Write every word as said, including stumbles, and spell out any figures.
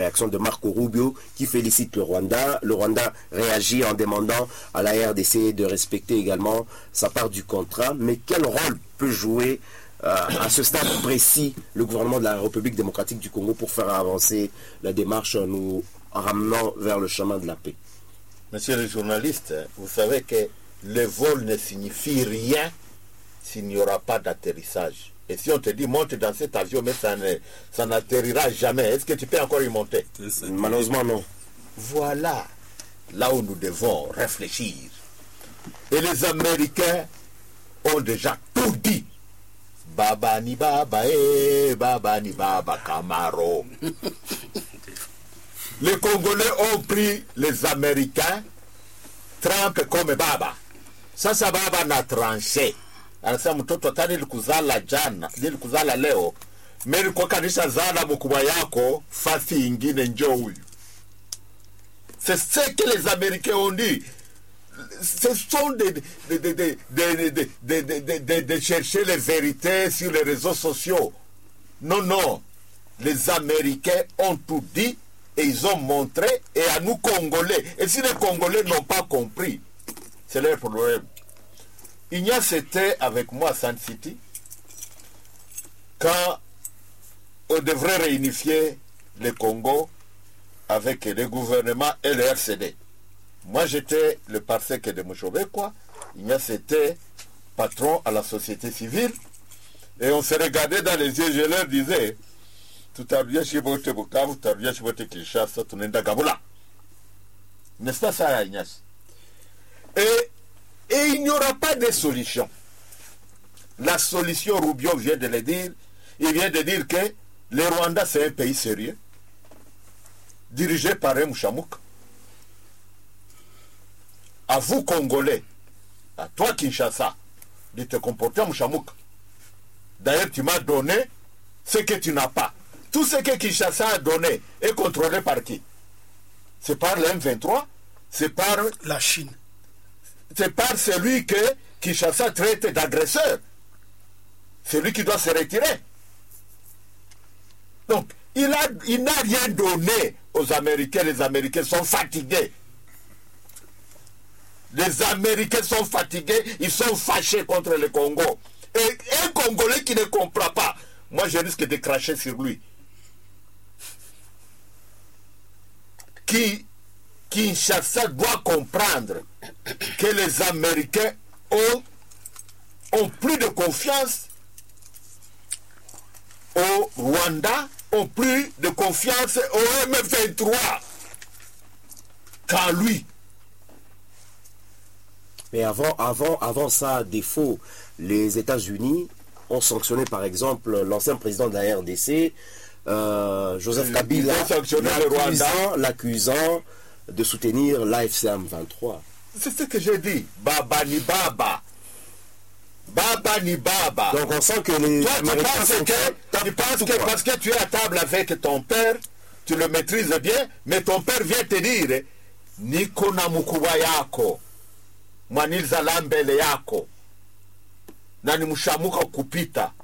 réaction de Marco Rubio qui félicite le Rwanda. Le Rwanda réagit en demandant à la R D C de respecter également sa part du contrat. Mais quel rôle peut jouer euh, à ce stade précis le gouvernement de la République démocratique du Congo pour faire avancer la démarche en nous ramenant vers le chemin de la paix? Monsieur le journaliste, vous savez que le vol ne signifie rien s'il n'y aura pas d'atterrissage. Et si on te dit monte dans cet avion, mais ça, ne, ça n'atterrira jamais, est-ce que tu peux encore y monter? Malheureusement, non. Voilà là où nous devons réfléchir. Et les Américains ont déjà tout dit. Baba ni baba, eh, baba ni baba, Camaro. Les Congolais ont pris les Américains, Trump comme baba. Sasa baba na tranché. Anasema mtoto tani nilikuzala jana, nilikuzala leo. Mimi kwa kanisa zala mkubwa yako, fasi ingine njoo huyu. C'est ce que les Américains ont dit. Ce sont des de, de, de, de, de, de, de, de, de, de chercher les vérités sur les réseaux sociaux. Non, non. Les Américains ont tout dit et ils ont montré, et à nous Congolais. Et si les Congolais n'ont pas compris, c'est leur problème. Ignace était avec moi à Sun City quand on devrait réunifier le Congo avec le gouvernement et le R C D. Moi j'étais le parsec de Mouchové, quoi. Ignace était patron à la société civile et on se regardait dans les yeux, je leur disais tutarudia shibote Bukavu, tutarudia shibote Kinshasa, tunaenda Gabula. N'est-ce pas ça, Ignace? Et, et il n'y aura pas de solution. La solution, Rubio vient de le dire, il vient de dire que le Rwanda c'est un pays sérieux, dirigé par un Mouchamouk. À vous Congolais, à toi Kinshasa, de te comporter en Mouchamouk. D'ailleurs, tu m'as donné ce que tu n'as pas. Tout ce que Kinshasa a donné est contrôlé par qui? C'est par le M vingt-trois, c'est par la Chine. C'est par celui que Kinshasa traite d'agresseur. C'est lui qui doit se retirer. Donc, il, a, il n'a rien donné aux Américains. Les Américains sont fatigués. Les Américains sont fatigués, ils sont fâchés contre le Congo. Et un Congolais qui ne comprend pas, moi je risque de cracher sur lui. Qui, Kinshasa doit comprendre que les Américains ont, ont plus de confiance au Rwanda, ont plus de confiance au M vingt-trois qu'en lui. Mais avant, avant, avant ça, à défaut, les États-Unis ont sanctionné par exemple l'ancien président de la R D C, euh, Joseph Kabila, l'accusant, l'accusant de soutenir l'A F C M vingt-trois. C'est ce que j'ai dit. Baba ni baba. Baba ni baba. Donc on sent que les... Toi, tu penses que, tu penses que parce que tu es à table avec ton père, tu le maîtrises bien, mais ton père vient te dire, niko na mkubwa yako. Mwanilza lambele yako na ni mshamuka kupita